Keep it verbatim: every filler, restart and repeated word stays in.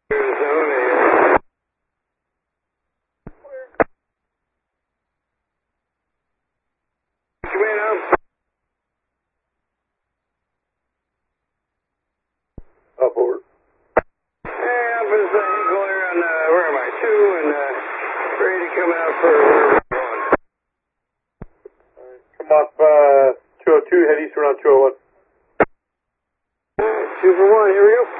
Up over. Hey, Alpha is uh, clear on, uh, where am I? Two, and uh, ready to come out for where we're going. Alright, come off uh, two oh two, head eastward on two oh one. Alright, two for one, here we go.